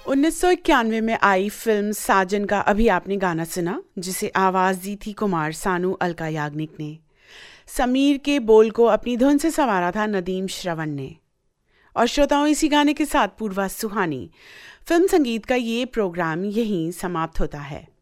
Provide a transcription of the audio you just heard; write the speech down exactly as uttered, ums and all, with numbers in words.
उन्नीस सौ इक्यानवे में आई फिल्म साजन का अभी आपने गाना सुना, जिसे आवाज दी थी कुमार सानू अलका याग्निक ने। समीर के बोल को अपनी धुन से संवारा था नदीम श्रवण ने। और श्रोताओं, इसी गाने के साथ पूर्वा सुहानी फिल्म संगीत का ये प्रोग्राम यहीं समाप्त होता है।